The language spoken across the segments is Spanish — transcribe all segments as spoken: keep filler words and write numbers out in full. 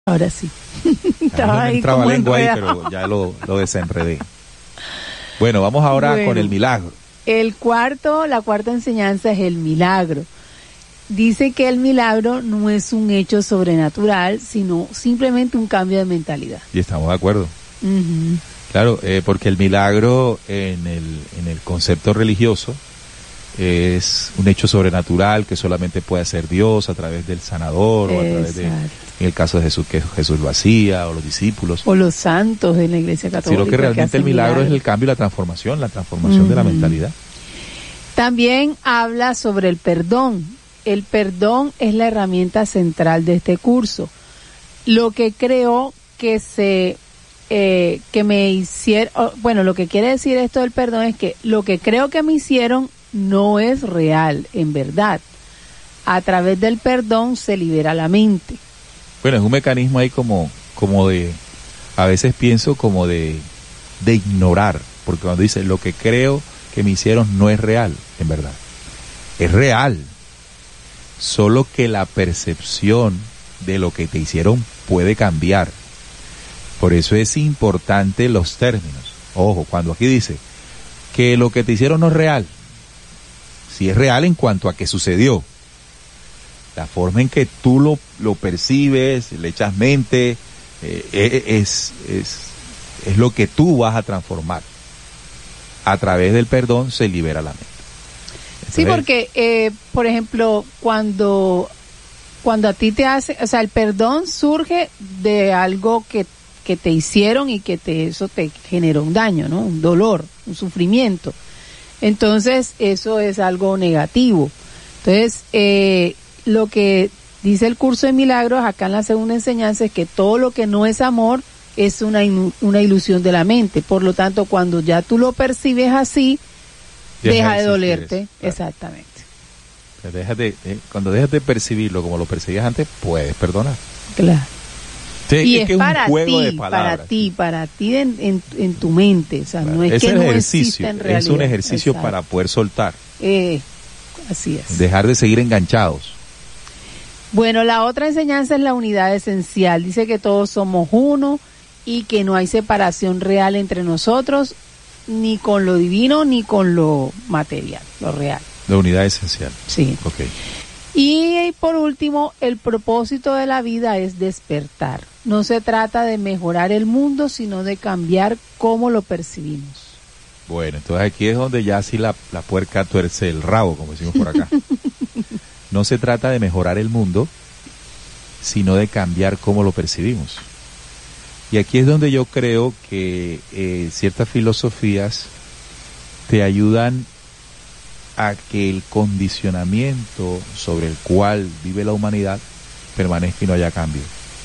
Ahora sí. Estaba ahí como lengua ahí, pero ya lo, lo desenredé. Bueno, vamos ahora bueno, con el milagro. El cuarto, la cuarta enseñanza es el milagro. Dice que el milagro no es un hecho sobrenatural, sino simplemente un cambio de mentalidad. Y estamos de acuerdo. Uh-huh. Claro, eh, porque el milagro en el, en el concepto religioso es un hecho sobrenatural que solamente puede hacer Dios a través del sanador. Exacto. O a través de, en el caso de Jesús, que Jesús lo hacía, o los discípulos. O los santos de la Iglesia Católica. Sino que realmente que el milagro milagros. Es el cambio y la transformación, la transformación uh-huh. de la mentalidad. También habla sobre el perdón. El perdón es la herramienta central de este curso. Lo que creo que se... Eh, que me hicieron... Bueno, lo que quiere decir esto del perdón es que lo que creo que me hicieron no es real, en verdad. A través del perdón se libera la mente. Bueno, es un mecanismo ahí como, como de, a veces pienso como de, de ignorar, porque cuando dice lo que creo que me hicieron no es real, en verdad. Es real. Solo que la percepción de lo que te hicieron puede cambiar. Por eso es importante los términos. Ojo, cuando aquí dice que lo que te hicieron no es real, si es real en cuanto a que sucedió, la forma en que tú lo, lo percibes, le echas mente, eh, es, es, es lo que tú vas a transformar. A través del perdón se libera la mente. Entonces, sí, porque, eh, por ejemplo, cuando, cuando a ti te hace, o sea, el perdón surge de algo que que te hicieron y que te, eso te generó un daño, ¿no? Un dolor, un sufrimiento. Entonces, eso es algo negativo. Entonces, eh, lo que dice el curso de milagros acá en la segunda enseñanza es que todo lo que no es amor es una, una ilusión de la mente. Por lo tanto, cuando ya tú lo percibes así, deja, deja de dolerte. Eso, claro. Exactamente. Deja de, eh, cuando dejas de percibirlo como lo percibías antes, puedes perdonar. Claro. Sí, y es, es, que es para un juego ti, de palabras, para ti, sí. para ti en, en, en tu mente, o sea, claro. no es, es que no exista en realidad. Es un ejercicio Exacto. para poder soltar. Eh, así es. Dejar de seguir enganchados. Bueno, la otra enseñanza es la unidad esencial. Dice que todos somos uno y que no hay separación real entre nosotros, ni con lo divino, ni con lo material, lo real. La unidad esencial. Sí. Okay. Y por último, el propósito de la vida es despertar. No se trata de mejorar el mundo, sino de cambiar cómo lo percibimos. Bueno, entonces aquí es donde ya sí la, la puerca tuerce el rabo, como decimos por acá. No se trata de mejorar el mundo, sino de cambiar cómo lo percibimos. Y aquí es donde yo creo que eh, ciertas filosofías te ayudan a que el condicionamiento sobre el cual vive la humanidad permanezca y no haya cambio.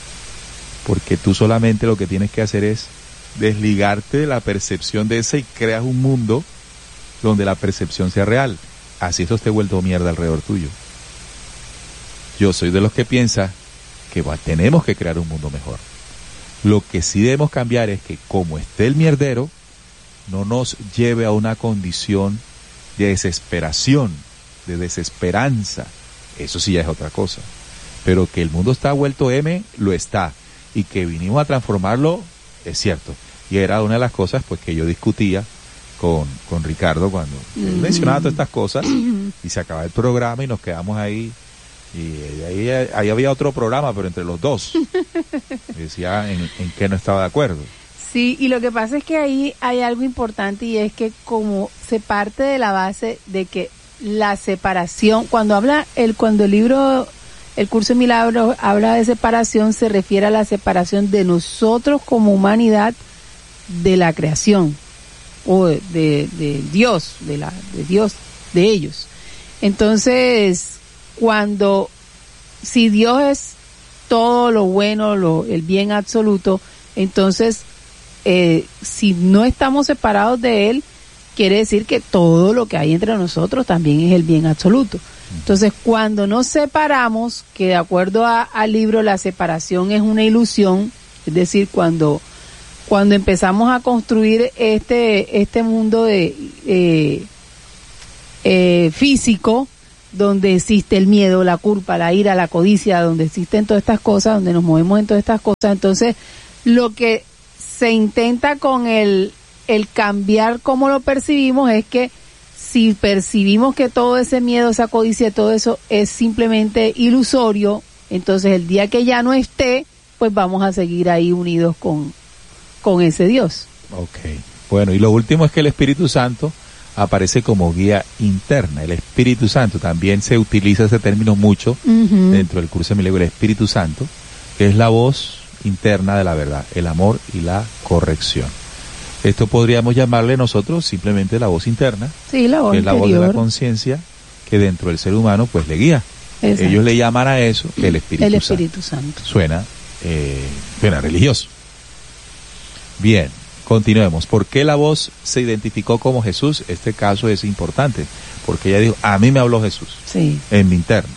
Porque tú solamente lo que tienes que hacer es desligarte de la percepción de ese y creas un mundo donde la percepción sea real. Así eso esté vuelto mierda alrededor tuyo. Yo soy de los que piensa que bah, tenemos que crear un mundo mejor. Lo que sí debemos cambiar es que como esté el mierdero, no nos lleve a una condición de desesperación, de desesperanza. Eso sí ya es otra cosa. Pero que el mundo está vuelto M, lo está. Y que vinimos a transformarlo, es cierto. Y era una de las cosas pues que yo discutía con, con Ricardo cuando mm. él mencionaba todas estas cosas y se acaba el programa y nos quedamos ahí. Y ahí, ahí había otro programa, pero entre los dos. Decía en, en qué no estaba de acuerdo. Sí, y lo que pasa es que ahí hay algo importante y es que como se parte de la base de que la separación, cuando habla el cuando el libro, el curso de milagros habla de separación, se refiere a la separación de nosotros como humanidad de la creación o de, de, de Dios, de la de Dios, de ellos. Entonces, cuando si Dios es todo lo bueno, lo el bien absoluto, entonces Eh, si no estamos separados de él, quiere decir que todo lo que hay entre nosotros también es el bien absoluto. Entonces, cuando nos separamos, que de acuerdo a, al libro la separación es una ilusión, es decir, cuando cuando empezamos a construir este este mundo de eh, eh, físico, donde existe el miedo, la culpa, la ira, la codicia, donde existen todas estas cosas, donde nos movemos en todas estas cosas. Entonces, lo que se intenta con el, el cambiar cómo lo percibimos es que si percibimos que todo ese miedo, esa codicia, todo eso es simplemente ilusorio, entonces el día que ya no esté, pues vamos a seguir ahí unidos con, con ese Dios. Ok. Bueno, y lo último es que el Espíritu Santo aparece como guía interna. El Espíritu Santo, también se utiliza ese término mucho uh-huh. dentro del curso de Milagro, el Espíritu Santo, que es la voz interna de la verdad, el amor y la corrección. Esto podríamos llamarle nosotros simplemente la voz interna, sí, la voz que es la interior. voz de la conciencia que dentro del ser humano pues le guía. Exacto. Ellos le llaman a eso el Espíritu, el Espíritu Santo. Santo. Suena, eh, suena religioso. Bien, continuemos. ¿Por qué la voz se identificó como Jesús? Este caso es importante, porque ella dijo, a mí me habló Jesús, sí. en mi interno.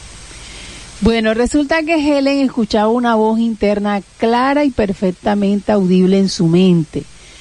Bueno, resulta que Helen escuchaba una voz interna clara y perfectamente audible en su mente,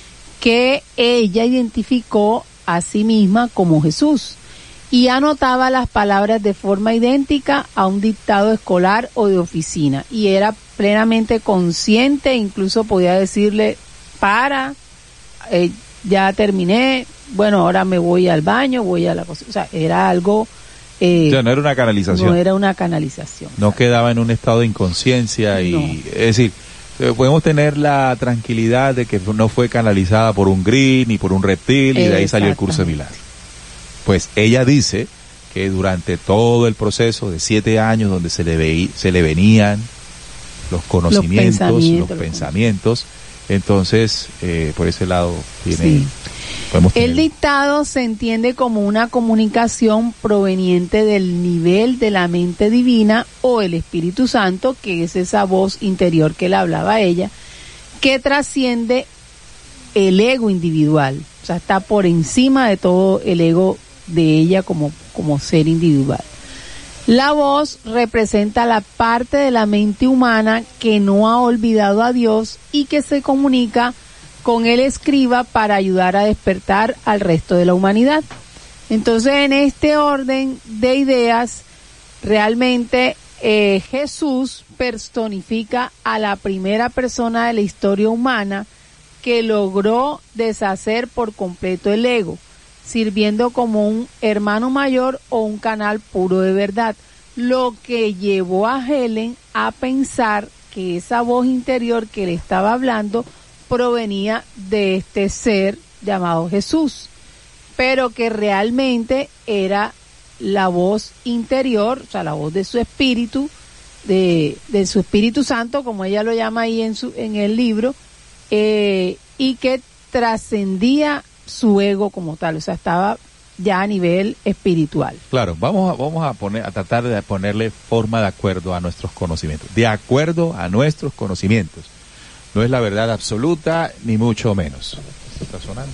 que ella identificó a sí misma como Jesús, y anotaba las palabras de forma idéntica a un dictado escolar o de oficina, y era plenamente consciente, incluso podía decirle, para, eh, ya terminé, bueno, ahora me voy al baño, voy a la cocina, o sea, era algo... Eh, o sea, no era una canalización. No era una canalización. No ¿sabes? Quedaba en un estado de inconsciencia y, no. Es decir, podemos tener la tranquilidad de que no fue canalizada por un gris ni por un reptil y de ahí salió el curso de milagros. Pues ella dice que durante todo el proceso de siete años donde se le veí, se le venían los conocimientos, los pensamientos, los pensamientos entonces eh, por ese lado tiene... Sí. El dictado se entiende como una comunicación proveniente del nivel de la mente divina o el Espíritu Santo, que es esa voz interior que le hablaba a ella, que trasciende el ego individual, o sea, está por encima de todo el ego de ella como, como ser individual. La voz representa la parte de la mente humana que no ha olvidado a Dios y que se comunica con el escriba para ayudar a despertar al resto de la humanidad. Entonces, en este orden de ideas, realmente eh, Jesús personifica a la primera persona de la historia humana que logró deshacer por completo el ego, sirviendo como un hermano mayor o un canal puro de verdad, lo que llevó a Helen a pensar que esa voz interior que le estaba hablando provenía de este ser llamado Jesús, pero que realmente era la voz interior, o sea, la voz de su espíritu, de, de su Espíritu Santo, como ella lo llama ahí en su en el libro, eh, y que trascendía su ego como tal, o sea, estaba ya a nivel espiritual. Claro, vamos a, vamos a poner, a tratar de ponerle forma de acuerdo a nuestros conocimientos, de acuerdo a nuestros conocimientos. No es la verdad absoluta, ni mucho menos. ¿Está sonando?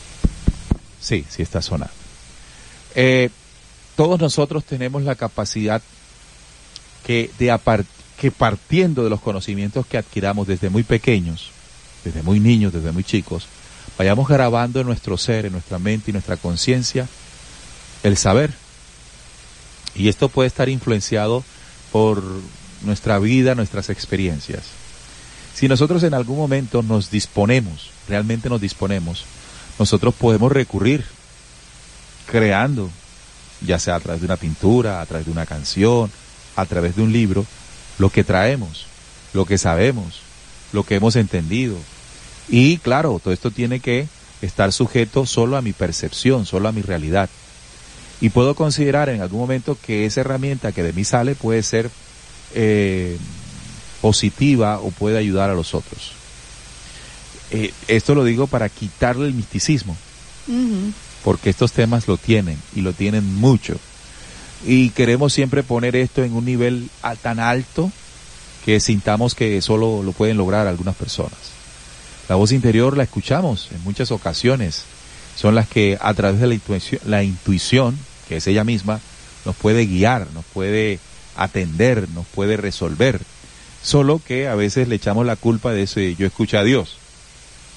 Sí, sí está sonando. Eh, todos nosotros tenemos la capacidad que, de apart, que partiendo de los conocimientos que adquiramos desde muy pequeños, desde muy niños, desde muy chicos, vayamos grabando en nuestro ser, en nuestra mente y nuestra conciencia el saber. Y esto puede estar influenciado por nuestra vida, nuestras experiencias. Si nosotros en algún momento nos disponemos, realmente nos disponemos, nosotros podemos recurrir creando, ya sea a través de una pintura, a través de una canción, a través de un libro, lo que traemos, lo que sabemos, lo que hemos entendido. Y claro, todo esto tiene que estar sujeto solo a mi percepción, solo a mi realidad. Y puedo considerar en algún momento que esa herramienta que de mí sale puede ser eh, positiva o puede ayudar a los otros. Eh, esto lo digo para quitarle el misticismo, uh-huh. porque estos temas lo tienen y lo tienen mucho. Y queremos siempre poner esto en un nivel a, tan alto que sintamos que solo lo pueden lograr algunas personas. La voz interior la escuchamos en muchas ocasiones. Son las que a través de la intuición, la intuición, que es ella misma, nos puede guiar, nos puede atender, nos puede resolver. Solo que a veces le echamos la culpa de ese yo escuché a Dios.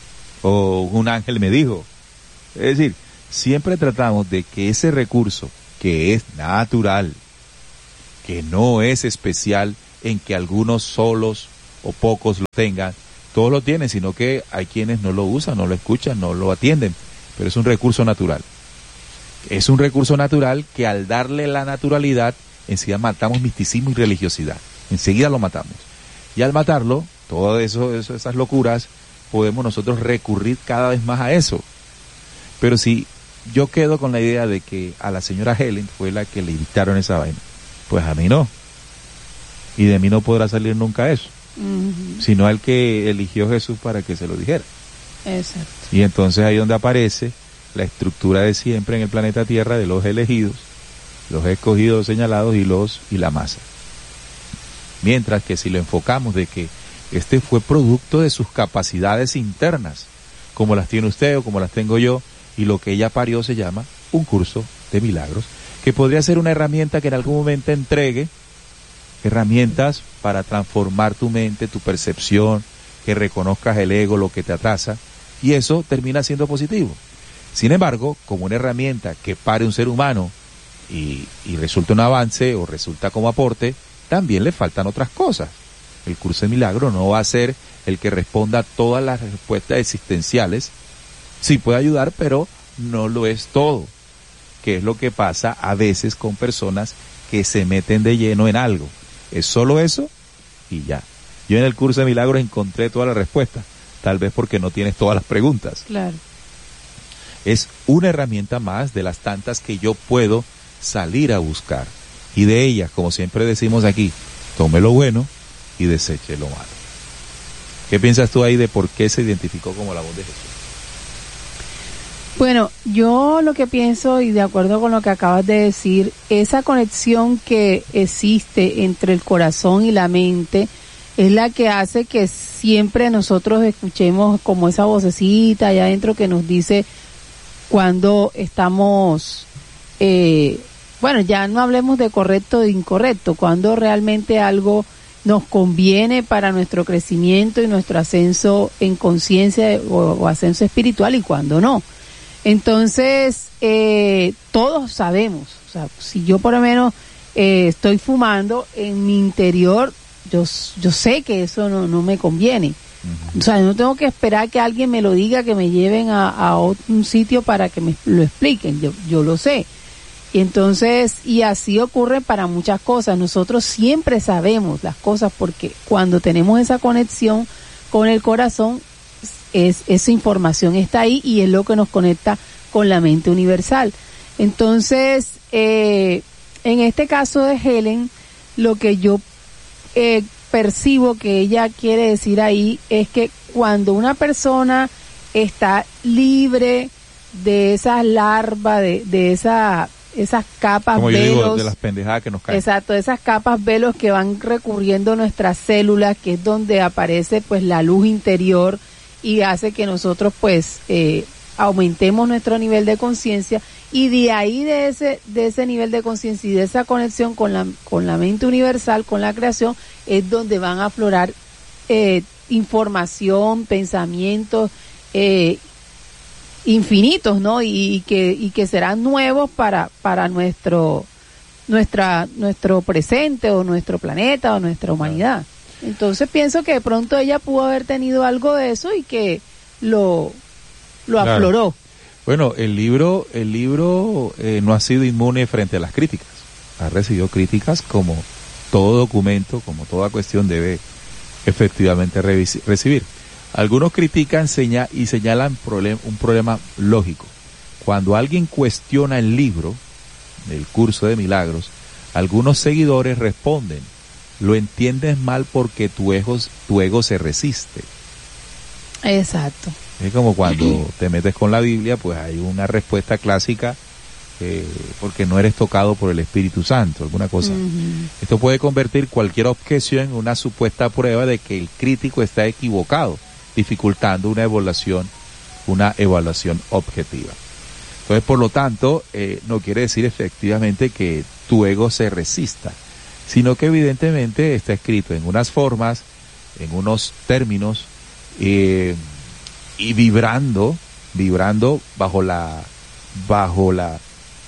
O un ángel me dijo. Es decir, siempre tratamos de que ese recurso que es natural, que no es especial en que algunos solos o pocos lo tengan, todos lo tienen, sino que hay quienes no lo usan, no lo escuchan, no lo atienden, pero es un recurso natural. Es un recurso natural que al darle la naturalidad, enseguida matamos misticismo y religiosidad, enseguida lo matamos. Y al matarlo, todas eso, eso, esas locuras, podemos nosotros recurrir cada vez más a eso. Pero si yo quedo con la idea de que a la señora Helen fue la que le dictaron esa vaina, pues a mí no. Y de mí no podrá salir nunca eso, uh-huh. sino al que eligió Jesús para que se lo dijera. Exacto. Y entonces ahí donde aparece la estructura de siempre en el planeta Tierra de los elegidos, los escogidos, señalados y los y la masa. Mientras que si lo enfocamos de que este fue producto de sus capacidades internas, como las tiene usted o como las tengo yo, y lo que ella parió se llama un curso de milagros, que podría ser una herramienta que en algún momento entregue herramientas para transformar tu mente, tu percepción, que reconozcas el ego, lo que te atrasa, y eso termina siendo positivo. Sin embargo, como una herramienta que pare un ser humano y, y resulta un avance o resulta como aporte, también le faltan otras cosas. El curso de milagros no va a ser el que responda a todas las respuestas existenciales. Sí puede ayudar, pero no lo es todo, que es lo que pasa a veces con personas que se meten de lleno en algo. Es solo eso y ya. Yo en el curso de milagros encontré todas las respuestas, tal vez porque no tienes todas las preguntas. Claro. Es una herramienta más de las tantas que yo puedo salir a buscar. Y de ellas, como siempre decimos aquí, tome lo bueno y deseche lo malo. ¿Qué piensas tú ahí de por qué se identificó como la voz de Jesús? Bueno, yo lo que pienso, y de acuerdo con lo que acabas de decir, esa conexión que existe entre el corazón y la mente es la que hace que siempre nosotros escuchemos como esa vocecita allá adentro que nos dice cuando estamos, eh, bueno, ya no hablemos de correcto e incorrecto, cuando realmente algo nos conviene para nuestro crecimiento y nuestro ascenso en conciencia o, o ascenso espiritual y cuando no. Entonces, eh, todos sabemos, o sea, si yo por lo menos eh, estoy fumando, en mi interior, yo, yo sé que eso no, no me conviene. Uh-huh. O sea, no tengo que esperar que alguien me lo diga, que me lleven a, a un sitio para que me lo expliquen, yo, yo lo sé. Y entonces, y así ocurre para muchas cosas. Nosotros siempre sabemos las cosas porque cuando tenemos esa conexión con el corazón, es, esa información está ahí y es lo que nos conecta con la mente universal. Entonces, eh, en este caso de Helen, lo que yo eh, percibo que ella quiere decir ahí es que cuando una persona está libre de esas larvas, de, de esa, esas capas como velos, yo digo, de las pendejadas que nos caen. Exacto, esas capas velos que van recurriendo nuestras células, que es donde aparece pues la luz interior y hace que nosotros pues eh, aumentemos nuestro nivel de conciencia, y de ahí de ese de ese nivel de conciencia y de esa conexión con la con la mente universal, con la creación, es donde van a aflorar eh, información, pensamientos eh, infinitos, ¿no? Y, y que y que serán nuevos para para nuestro nuestra nuestro presente o nuestro planeta o nuestra humanidad. Entonces pienso que de pronto ella pudo haber tenido algo de eso y que lo lo claro. afloró. Bueno, el libro el libro eh, no ha sido inmune frente a las críticas. Ha recibido críticas como todo documento, como toda cuestión debe efectivamente revis- recibir. Algunos critican seña- y señalan problem- un problema lógico. Cuando alguien cuestiona el libro, el curso de milagros, algunos seguidores responden: lo entiendes mal porque tu ego, tu ego se resiste. Exacto. Es como cuando te metes con la Biblia, pues hay una respuesta clásica, eh, porque no eres tocado por el Espíritu Santo, alguna cosa. Uh-huh. Esto puede convertir cualquier objeción en una supuesta prueba de que el crítico está equivocado, dificultando una evaluación, una evaluación objetiva. Entonces, por lo tanto, eh, no quiere decir efectivamente que tu ego se resista, sino que evidentemente está escrito en unas formas, en unos términos, eh, y vibrando, vibrando bajo la, bajo la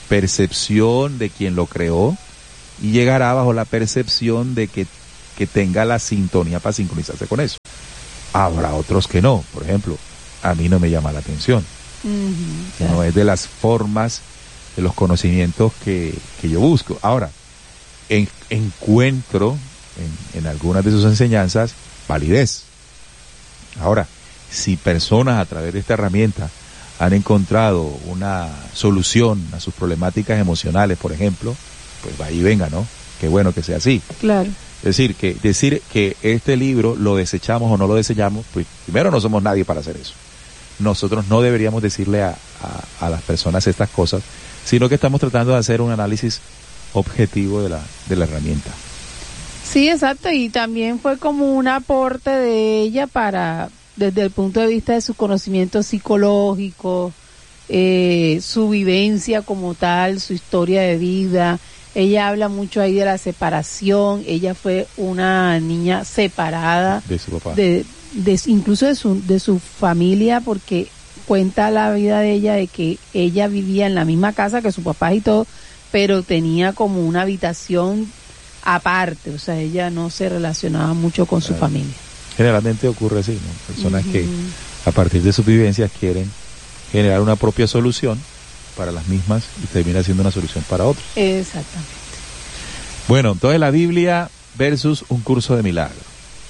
percepción de quien lo creó y llegará bajo la percepción de que, que tenga la sintonía para sincronizarse con eso. Habrá otros que no. Por ejemplo, a mí no me llama la atención. Uh-huh, claro. No es de las formas, de los conocimientos que, que yo busco. Ahora, en, encuentro en, en algunas de sus enseñanzas validez. Ahora, si personas a través de esta herramienta han encontrado una solución a sus problemáticas emocionales, por ejemplo, pues va y venga, ¿no? Qué bueno que sea así. Claro. Es decir, que decir que este libro lo desechamos o no lo desechamos, pues primero no somos nadie para hacer eso. Nosotros no deberíamos decirle a, a, a las personas estas cosas, sino que estamos tratando de hacer un análisis objetivo de la, de la herramienta. Sí, exacto, y también fue como un aporte de ella para, desde el punto de vista de su conocimiento psicológico, eh, su vivencia como tal, su historia de vida. Ella habla mucho ahí de la separación. Ella fue una niña separada de su papá, de, de incluso de su de su familia, porque cuenta la vida de ella de que ella vivía en la misma casa que su papá y todo, pero tenía como una habitación aparte, o sea, ella no se relacionaba mucho con su familia. Generalmente ocurre así, ¿no? Personas uh-huh. que a partir de sus vivencias quieren generar una propia solución para las mismas y termina siendo una solución para otros. Exactamente. Bueno, entonces la Biblia versus un curso de milagros.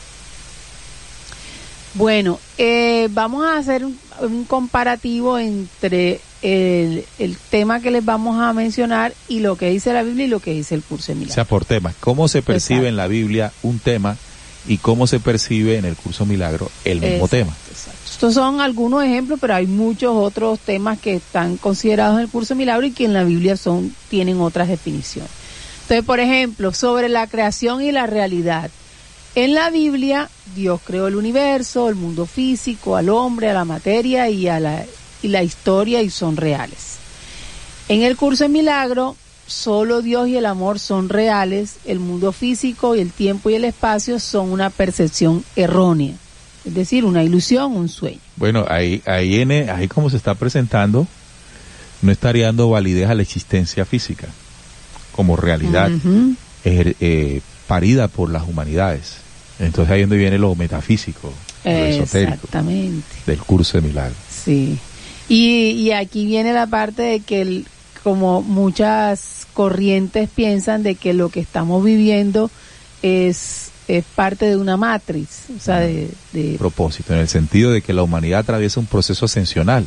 Bueno, eh, vamos a hacer un, un comparativo entre el, el tema que les vamos a mencionar y lo que dice la Biblia y lo que dice el curso de milagros. O sea, por temas. ¿Cómo se percibe exacto. en la Biblia un tema y cómo se percibe en el curso de milagros el mismo exacto, tema? Exacto. Estos son algunos ejemplos, pero hay muchos otros temas que están considerados en el curso de milagros y que en la Biblia son tienen otras definiciones. Entonces, por ejemplo, sobre la creación y la realidad. En la Biblia, Dios creó el universo, el mundo físico, al hombre, a la materia y a la, y la historia, y son reales. En el curso de milagro, solo Dios y el amor son reales, el mundo físico y el tiempo y el espacio son una percepción errónea, es decir, una ilusión, un sueño. Bueno, ahí, ahí, en, ahí como se está presentando, no estaría dando validez a la existencia física como realidad uh-huh. eh, eh, parida por las humanidades. Entonces ahí es donde viene lo metafísico, lo esotérico. Exactamente. Del curso de milagros. Sí. Y, y aquí viene la parte de que, el, como muchas corrientes piensan, de que lo que estamos viviendo es, es parte de una matriz, o sea, de, de... propósito, en el sentido de que la humanidad atraviesa un proceso ascensional.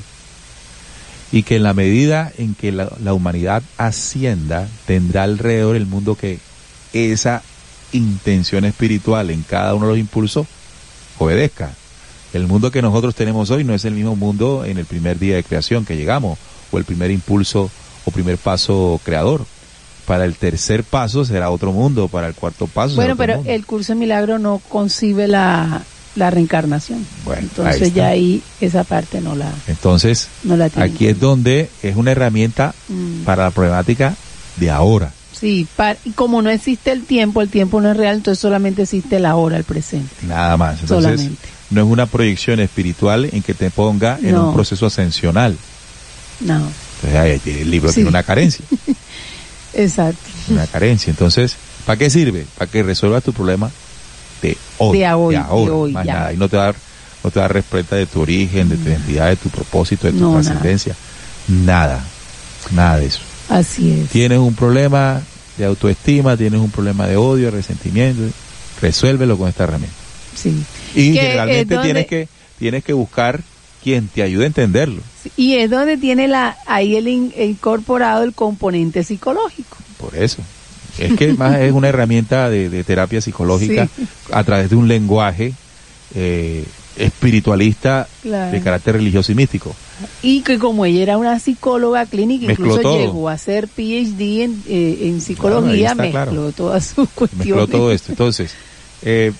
Y que en la medida en que la, la humanidad ascienda, tendrá alrededor el mundo que esa intención espiritual en cada uno de los impulsos obedezca. El mundo que nosotros tenemos hoy no es el mismo mundo en el primer día de creación que llegamos, o el primer impulso o primer paso creador. Para el tercer paso será otro mundo, para el cuarto paso bueno, será otro pero mundo. El curso de milagro no concibe la, la reencarnación. Bueno, entonces ahí ya ahí esa parte no la entonces no la aquí es donde es una herramienta mm. para la problemática de ahora. Sí, para, y como no existe el tiempo, el tiempo no es real, entonces solamente existe la hora, el presente. Nada más. Entonces, solamente. No es una proyección espiritual en que te ponga en no. un proceso ascensional. No. Entonces, ahí, el libro sí. tiene una carencia. Exacto. Una carencia. Entonces, ¿para qué sirve? Para que resuelvas tu problema de hoy. De hoy. De ahora, de hoy más ya. nada. Y no te va a dar, no te va a dar respuesta de tu origen, de tu identidad, de tu propósito, de tu no, trascendencia. Nada. nada. Nada de eso. Así es. Tienes un problema de autoestima, tienes un problema de odio, de resentimiento, resuélvelo con esta herramienta. Sí. Y generalmente donde... tienes que tienes que buscar quien te ayude a entenderlo. Sí, y es donde tiene la ahí el in, incorporado el componente psicológico. Por eso. Es que más es una herramienta de, de terapia psicológica sí. a través de un lenguaje eh, espiritualista claro. de carácter religioso y místico. Y que como ella era una psicóloga clínica, mezcló incluso todo. llegó a hacer P H D en, eh, en psicología, claro, mezcló claro. todas sus cuestiones. Mezcló todo esto. Entonces, eh,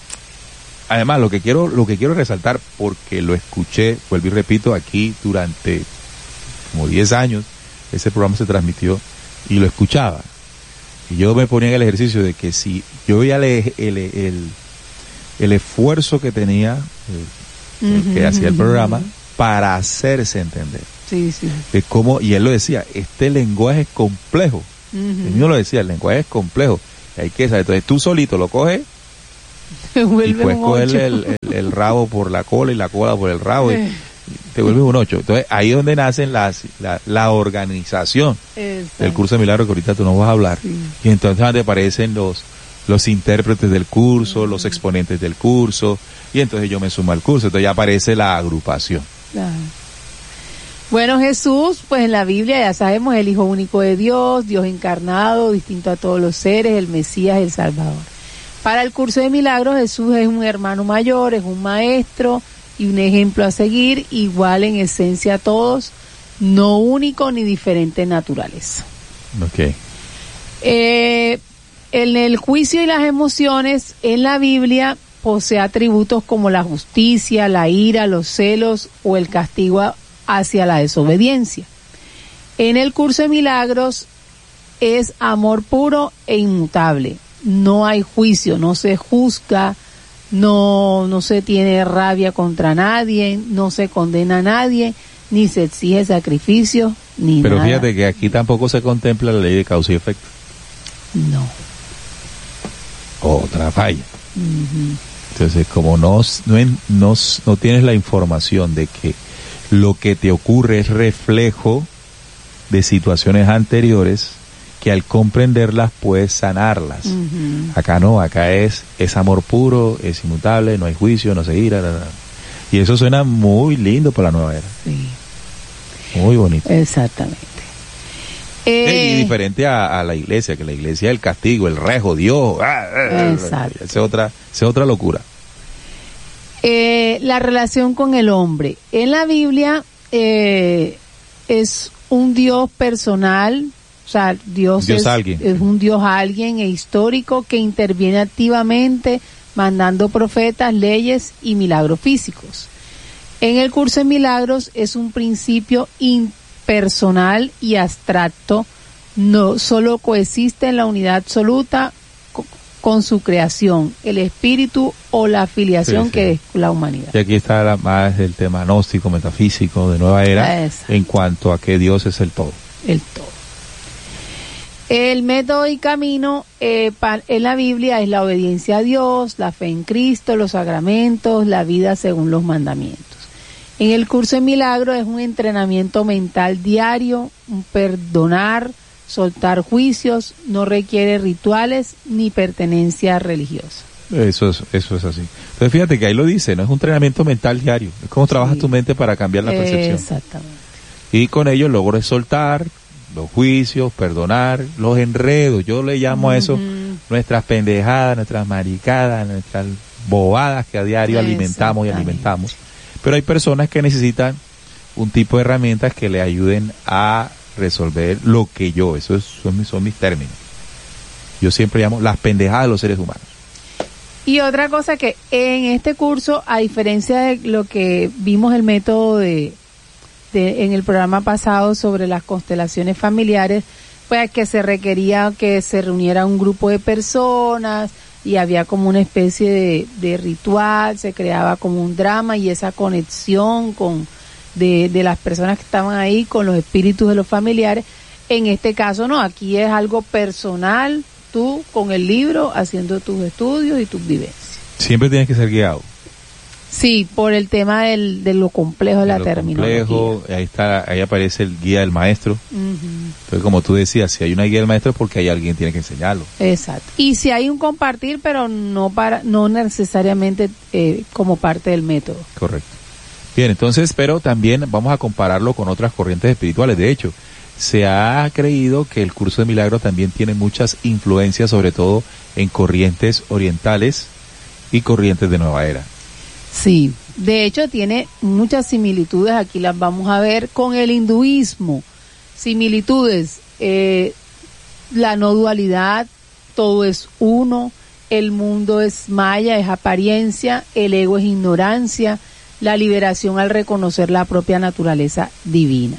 además lo que quiero lo que quiero resaltar, porque lo escuché, vuelvo y repito, aquí durante como diez años, ese programa se transmitió y lo escuchaba. Y yo me ponía en el ejercicio de que si yo veía el, el, el, el esfuerzo que tenía, el, uh-huh, que hacía el programa, uh-huh. para hacerse entender. Sí, sí. Es como, y él lo decía, este lenguaje es complejo. Uh-huh. Él mismo lo decía, el lenguaje es complejo. Y hay que saber, entonces tú solito lo coges y puedes cogerle el, el, el rabo por la cola y la cola por el rabo y, y te vuelves un ocho. Entonces ahí es donde nace la, la, la organización Exacto. del curso de milagros que ahorita tú nos vas a hablar. Sí. Y entonces donde aparecen los, los intérpretes del curso, uh-huh. los exponentes del curso, y entonces yo me sumo al curso, entonces ya aparece la agrupación. Claro. Bueno, Jesús, pues en la Biblia ya sabemos, el Hijo único de Dios, Dios encarnado, distinto a todos los seres, el Mesías, el Salvador. Para el curso de milagros, Jesús es un hermano mayor, es un maestro y un ejemplo a seguir, igual en esencia a todos, no único ni diferente en naturaleza. Ok. Eh, en el juicio y las emociones, en la Biblia, posee atributos como la justicia, la ira, los celos o el castigo hacia la desobediencia. En el curso de milagros es amor puro e inmutable. No hay juicio, no se juzga, no, no se tiene rabia contra nadie, no se condena a nadie, ni se exige sacrificio, ni Pero nada. Pero fíjate que aquí tampoco se contempla la ley de causa y efecto. No. Otra falla. Uh-huh. Entonces, como no, no, no, no tienes la información de que lo que te ocurre es reflejo de situaciones anteriores, que al comprenderlas puedes sanarlas. Uh-huh. Acá no, acá es, es amor puro, es inmutable, no hay juicio, no se ira, nada. Y eso suena muy lindo para la nueva era. Sí. Muy bonito. Exactamente. Eh, y diferente a, a la iglesia, que la iglesia es el castigo, el rejo, Dios. Exacto. Esa es otra, esa es otra locura. Eh, la relación con el hombre. En la Biblia eh, es un Dios personal, o sea, Dios, Dios es, alguien. es un Dios alguien e histórico que interviene activamente mandando profetas, leyes y milagros físicos. En el curso de milagros es un principio impersonal y abstracto, no solo coexiste en la unidad absoluta con su creación, el espíritu o la afiliación sí, sí. que es la humanidad. Y aquí está la, más el tema gnóstico, metafísico de nueva era, Exacto. en cuanto a que Dios es el todo. El todo. El método y camino eh, pa, en la Biblia es la obediencia a Dios, la fe en Cristo, los sacramentos, la vida según los mandamientos. En el curso de milagros es un entrenamiento mental diario, un perdonar, soltar juicios, no requiere rituales ni pertenencia religiosa. Eso es, eso es así. Entonces fíjate que ahí lo dice, no es un entrenamiento mental diario, es como trabajas sí. tu mente para cambiar la percepción. Exactamente. Y con ello logres soltar los juicios, perdonar los enredos, yo le llamo uh-huh. a eso nuestras pendejadas, nuestras maricadas, nuestras bobadas que a diario alimentamos y alimentamos. Pero hay personas que necesitan un tipo de herramientas que le ayuden a resolver lo que yo, eso es, son, mis, son mis términos. Yo siempre llamo las pendejadas de los seres humanos. Y otra cosa que en este curso, a diferencia de lo que vimos el método de, de en el programa pasado sobre las constelaciones familiares, pues que se requería que se reuniera un grupo de personas y había como una especie de, de ritual, se creaba como un drama y esa conexión con de, de las personas que estaban ahí con los espíritus de los familiares. En este caso no, aquí es algo personal, tú con el libro haciendo tus estudios y tus vivencias. Siempre tienes que ser guiado. Sí, por el tema del, de lo complejo de, de la terminología. Complejo, ahí está, ahí aparece el guía del maestro. Uh-huh. Entonces, como tú decías, si hay una guía del maestro es porque hay alguien que tiene que enseñarlo. Exacto. Y si hay un compartir, pero no para, no necesariamente eh, como parte del método. Correcto. Bien, entonces, pero también vamos a compararlo con otras corrientes espirituales. De hecho, se ha creído que el curso de milagros también tiene muchas influencias, sobre todo en corrientes orientales y corrientes de nueva era. Sí, de hecho tiene muchas similitudes, aquí las vamos a ver con el hinduismo. Similitudes, eh, la no dualidad, todo es uno, el mundo es maya, es apariencia, el ego es ignorancia, la liberación al reconocer la propia naturaleza divina.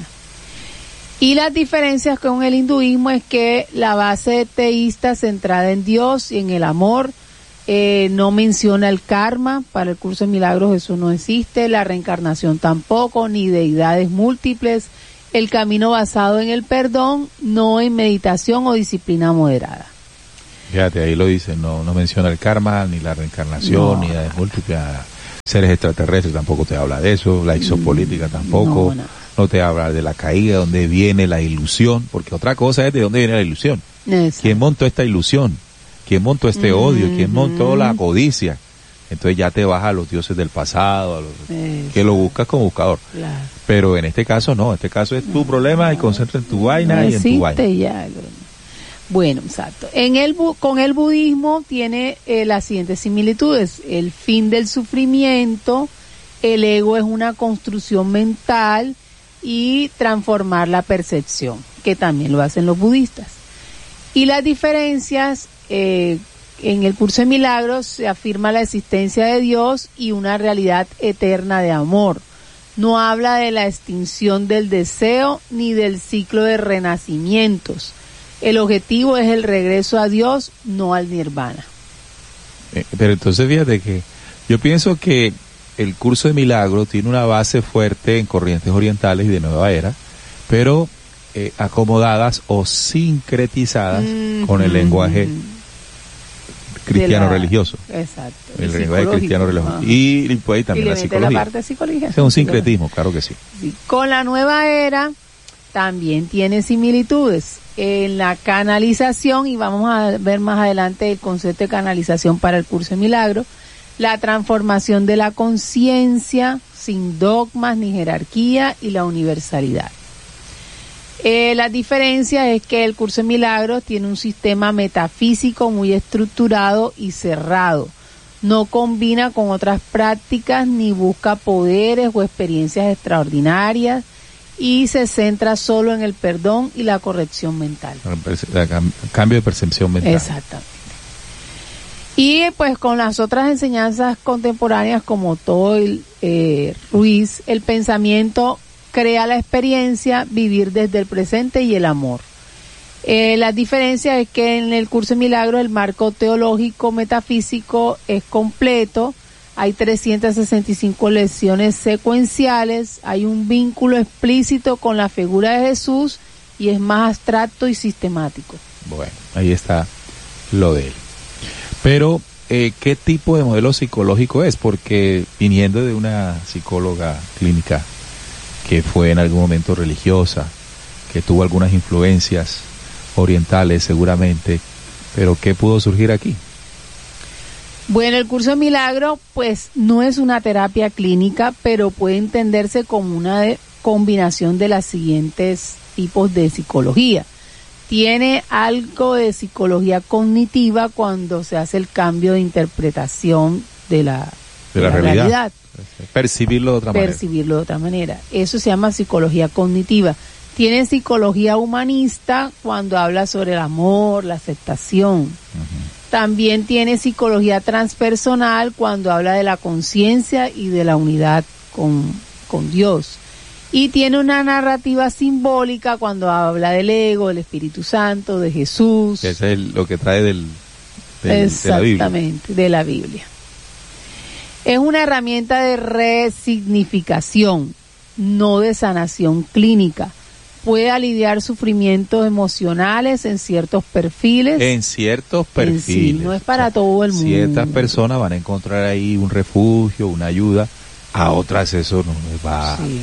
Y las diferencias con el hinduismo es que la base teísta centrada en Dios y en el amor, Eh, no menciona el karma, para el curso de milagros eso no existe, la reencarnación tampoco, ni deidades múltiples, el camino basado en el perdón, no en meditación o disciplina moderada. Fíjate, ahí lo dice, no, no menciona el karma, ni la reencarnación, no, ni deidades múltiples, seres extraterrestres tampoco te habla de eso, la exopolítica tampoco, no, no. no te habla de la caída, dónde viene la ilusión, porque otra cosa es de dónde viene la ilusión. Exacto. ¿Quién montó esta ilusión? ¿Quién montó este odio? ¿Quién montó la codicia? Entonces ya te vas a los dioses del pasado, a los, que lo buscas como buscador. Claro. Pero en este caso no, en este caso es tu no, problema no, y concentra en tu vaina no y en tu vaina. Ya. Bueno, exacto. En el con el budismo tiene eh, las siguientes similitudes. El fin del sufrimiento, el ego es una construcción mental y transformar la percepción, que también lo hacen los budistas. Y las diferencias, eh, en el curso de milagros se afirma la existencia de Dios y una realidad eterna de amor. No habla de la extinción del deseo ni del ciclo de renacimientos. El objetivo es el regreso a Dios, no al nirvana. Eh, pero entonces fíjate que yo pienso que el curso de milagros tiene una base fuerte en corrientes orientales y de nueva era, pero eh, acomodadas o sincretizadas mm-hmm. con el lenguaje cristiano la, religioso. Exacto. El lenguaje cristiano religioso. Uh-huh. Y, y pues también y la psicología. La parte de psicología. Es un sincretismo, claro que sí. sí. Con la nueva era también tiene similitudes en la canalización, y vamos a ver más adelante el concepto de canalización para el curso de milagro, la transformación de la conciencia sin dogmas ni jerarquía y la universalidad. Eh, la diferencia es que el curso de milagros tiene un sistema metafísico muy estructurado y cerrado. No combina con otras prácticas ni busca poderes o experiencias extraordinarias y se centra solo en el perdón y la corrección mental. Cambio de percepción mental. Exactamente. Y pues con las otras enseñanzas contemporáneas como Toyle, eh, Ruiz, el pensamiento crea la experiencia, vivir desde el presente y el amor. Eh, la diferencia es que en el curso de milagros el marco teológico metafísico es completo, hay trescientas sesenta y cinco lecciones secuenciales, hay un vínculo explícito con la figura de Jesús y es más abstracto y sistemático. Bueno, ahí está lo de él. Pero, eh, ¿qué tipo de modelo psicológico es? Porque viniendo de una psicóloga clínica que fue en algún momento religiosa, que tuvo algunas influencias orientales seguramente, pero ¿qué pudo surgir aquí? Bueno, el curso de milagro pues no es una terapia clínica, pero puede entenderse como una de, combinación de las siguientes tipos de psicología. Tiene algo de psicología cognitiva cuando se hace el cambio de interpretación de la, de de la, la realidad. realidad. Percibirlo de otra manera. Percibirlo de otra manera. Eso se llama psicología cognitiva. Tiene psicología humanista cuando habla sobre el amor, la aceptación. Uh-huh. También tiene psicología transpersonal cuando habla de la conciencia y de la unidad con, con Dios. Y tiene una narrativa simbólica cuando habla del ego, del Espíritu Santo, de Jesús. Ese es el, lo que trae del, del, Exactamente, de la Biblia. de la Biblia. Es una herramienta de resignificación, no de sanación clínica. Puede aliviar sufrimientos emocionales en ciertos perfiles. En ciertos perfiles. En sí, no es para todo el mundo. Ciertas personas van a encontrar ahí un refugio, una ayuda. A otras eso no les va. Sí.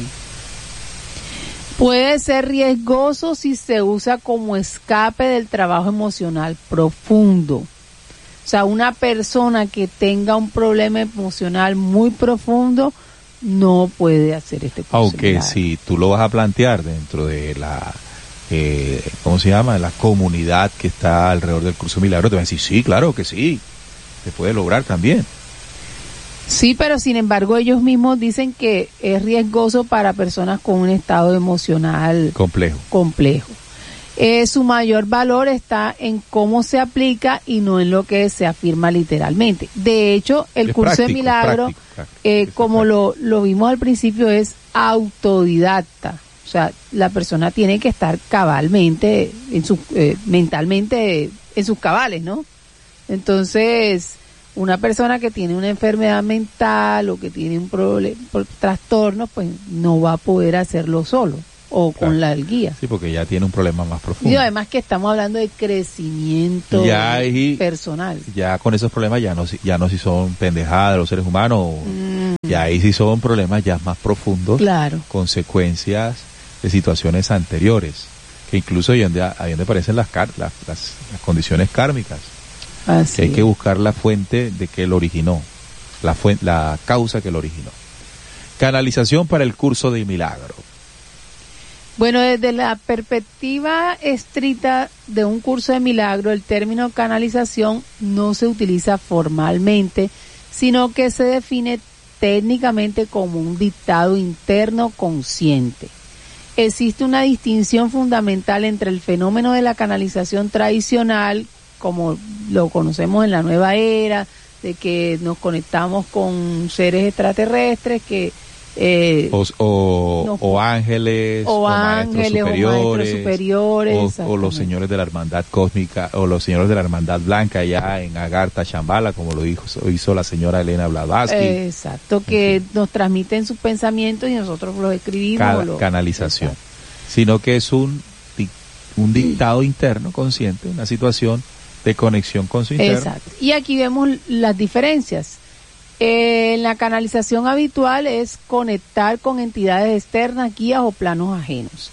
Puede ser riesgoso si se usa como escape del trabajo emocional profundo. O sea, una persona que tenga un problema emocional muy profundo no puede hacer este curso. Aunque si tú lo vas a plantear dentro de la, eh, ¿cómo se llama? La comunidad que está alrededor del curso milagro, te van a decir, sí, claro que sí, se puede lograr también. Sí, pero sin embargo ellos mismos dicen que es riesgoso para personas con un estado emocional complejo. complejo. Eh, su mayor valor está en cómo se aplica y no en lo que se afirma literalmente. De hecho, el es curso práctico, de milagro, práctico, práctico, eh, como lo, lo vimos al principio, es autodidacta. O sea, la persona tiene que estar cabalmente, en su, eh, mentalmente en sus cabales, ¿no? Entonces, Una persona que tiene una enfermedad mental o que tiene un problema, trastorno, pues no va a poder hacerlo solo o claro. con la guía. Sí, porque ya tiene un problema más profundo. Y además que estamos hablando de crecimiento ya hay, personal. Ya con esos problemas ya no, ya no si son pendejadas de los seres humanos, mm. ya ahí sí son problemas ya más profundos, claro. consecuencias de situaciones anteriores, que incluso ahí donde, ahí donde aparecen las, las, las, las condiciones kármicas. Así que hay que buscar la fuente de que lo originó, la, fuente, la causa que lo originó. Canalización para el curso de milagro. Bueno, desde la perspectiva estricta de un curso de milagro, el término canalización no se utiliza formalmente, sino que se define técnicamente como un dictado interno consciente. Existe una distinción fundamental entre el fenómeno de la canalización tradicional, como lo conocemos en la nueva era, de que nos conectamos con seres extraterrestres que eh, o, o, nos, o ángeles o, o ángeles maestros superiores, o, maestros superiores o, o los señores de la hermandad cósmica o los señores de la hermandad blanca allá en Agartha, Shambhala, como lo dijo hizo la señora Elena Blavatsky. Exacto, que en fin. Nos transmiten sus pensamientos y nosotros los escribimos. Ca- lo, canalización, exacto. Sino que es un un dictado interno consciente, una situación de conexión con su interno. Exacto. Y aquí vemos las diferencias. Eh, en la canalización habitual es conectar con entidades externas, guías o planos ajenos.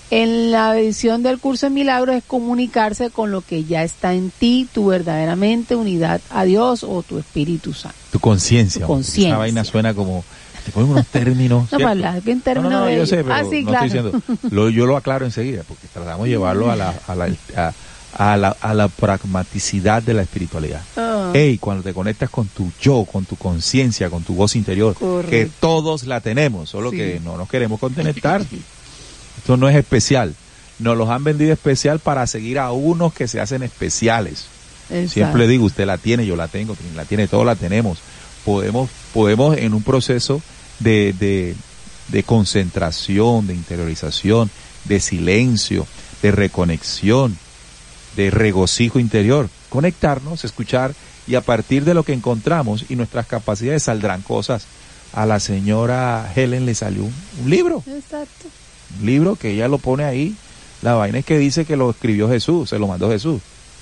En la edición del curso de milagros es comunicarse con lo que ya está en ti, tu verdaderamente unidad a Dios o tu Espíritu Santo. Tu conciencia. Tu conciencia. Esa vaina suena como, te ponen unos términos. No, para hablar en términos no, no, no, de... yo sé, pero ah, sí, no claro. estoy diciendo. Lo, yo lo aclaro enseguida, porque tratamos de llevarlo a la, a la, a, a la, a la pragmaticidad de la espiritualidad. Oh. Hey, cuando te conectas con tu yo, con tu conciencia, con tu voz interior, correcto. Que todos la tenemos, solo sí. que no nos queremos conectar. Esto no es especial. Nos los han vendido especial para seguir a unos que se hacen especiales. Exacto. Siempre le digo, usted la tiene, yo la tengo, la tiene, todos la tenemos. Podemos, podemos en un proceso de, de, de concentración, de interiorización, de silencio, de reconexión, de regocijo interior, conectarnos, escuchar, y a partir de lo que encontramos y nuestras capacidades saldrán cosas. A la señora Helen le salió un, un libro. Exacto. Un libro que ella lo pone ahí. La vaina es que dice que lo escribió Jesús, se lo mandó Jesús.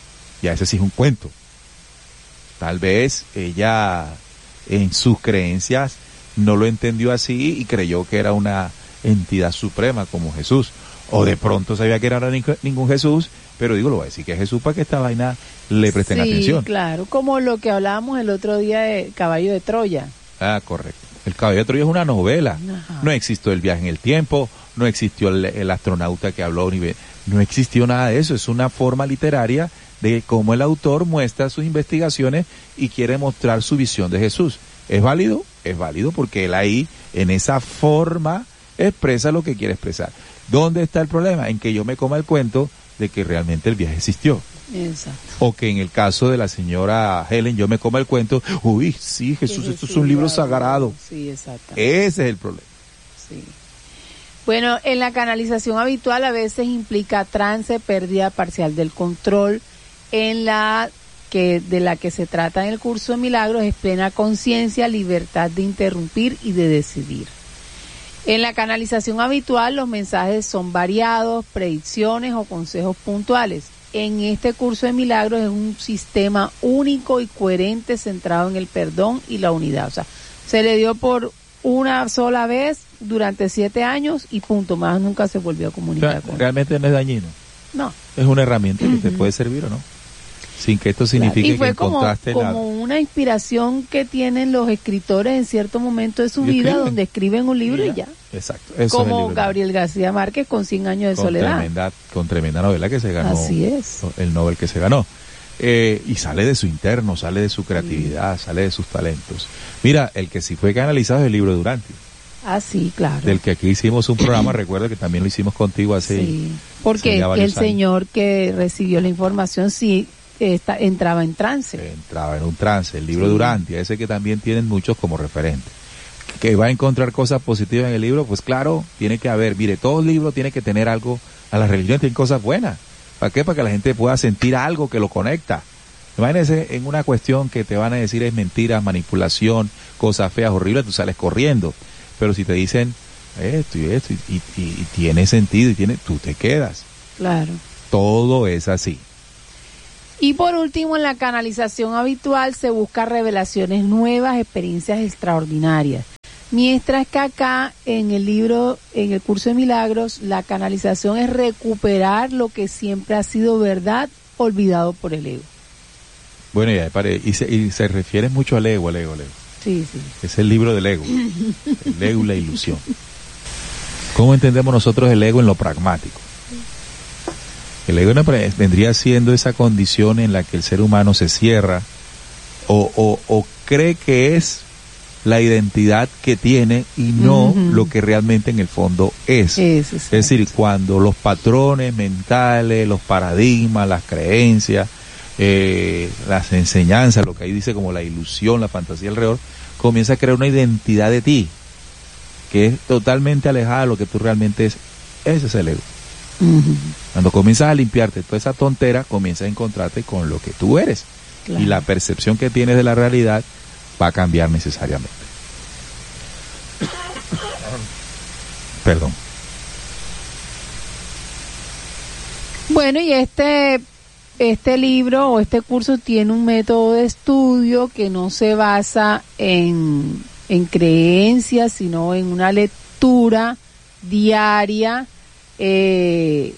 Ya ese sí es un cuento. Tal vez ella en sus creencias no lo entendió así y creyó que era una entidad suprema como Jesús. O de pronto sabía que era ningún Jesús, pero digo, lo voy a decir que es Jesús para que esta vaina le presten sí, atención. Sí, claro, como lo que hablábamos el otro día de Caballo de Troya. Ah, correcto. El Caballo de Troya es una novela. Ajá. No existió el viaje en el tiempo, no existió el, el astronauta que habló, no existió nada de eso. Es una forma literaria de cómo el autor muestra sus investigaciones y quiere mostrar su visión de Jesús. ¿Es válido? Es válido porque él ahí, en esa forma, expresa lo que quiere expresar. ¿Dónde está el problema? En que yo me coma el cuento de que realmente el viaje existió. Exacto. O que en el caso de la señora Helen yo me coma el cuento, uy, sí, Jesús, esto es un libro sagrado. Sí, exacto. Ese es el problema. Sí. Bueno, en la canalización habitual a veces implica trance, pérdida parcial del control. En la que de la que se trata en el curso de milagros es plena conciencia, libertad de interrumpir y de decidir. En la canalización habitual los mensajes son variados, predicciones o consejos puntuales. En este curso de milagros es un sistema único y coherente centrado en el perdón y la unidad. O sea, se le dio por una sola vez durante siete años y punto, más nunca se volvió a comunicar. O sea, con realmente él. No es dañino. No. Es una herramienta que uh-huh. te puede servir o no. Sin que esto signifique claro. y fue que como, encontraste como nada. una inspiración que tienen los escritores en cierto momento de su y vida, escriben. Donde escriben un libro y ya. Exacto. Eso como es el libro Gabriel García Márquez con cien años de con soledad. Tremenda, con tremenda novela que se ganó. Así es. El Nobel que se ganó. Eh, y sale de su interno, sale de su creatividad, sí. sale de sus talentos. Mira, el que sí fue canalizado es el libro de Duranti. Ah, sí, claro. Del que aquí hicimos un programa, recuerda que también lo hicimos contigo hace... Sí, porque el años. Señor que recibió la información sí esta, entraba en trance. Entraba en un trance, el libro sí. de Duranti, ese que también tienen muchos como referente. Que va a encontrar cosas positivas en el libro, pues claro, tiene que haber, mire, todo libro tiene que tener algo, a la religión tienen cosas buenas. ¿Para qué? Para que la gente pueda sentir algo que lo conecta. Imagínense en una cuestión que te van a decir es mentiras, manipulación, cosas feas, horribles, tú sales corriendo. Pero si te dicen esto y esto, y, y, y tiene sentido, y tiene, tú te quedas. Claro. Todo es así. Y por último, en la canalización habitual se busca revelaciones nuevas, experiencias extraordinarias. Mientras que acá, en el libro, en el curso de milagros, la canalización es recuperar lo que siempre ha sido verdad, olvidado por el ego. Bueno, y, pare, y, se, y se refiere mucho al ego, al ego, al ego. Sí, sí. Es el libro del ego. El ego y la ilusión. ¿Cómo entendemos nosotros el ego en lo pragmático? El ego vendría siendo esa condición en la que el ser humano se cierra o, o, o cree que es la identidad que tiene y no uh-huh. lo que realmente en el fondo es. Es, es decir, cuando los patrones mentales, los paradigmas, las creencias, eh, las enseñanzas, lo que ahí dice como la ilusión, la fantasía alrededor, comienza a crear una identidad de ti que es totalmente alejada de lo que tú realmente es. Ese es el ego. Uh-huh. Cuando comienzas a limpiarte toda esa tontera, comienzas a encontrarte con lo que tú eres. Claro. Y la percepción que tienes de la realidad va a cambiar necesariamente. Perdón. Bueno, y este este libro o este curso tiene un método de estudio que no se basa en, en creencias, sino en una lectura diaria, eh,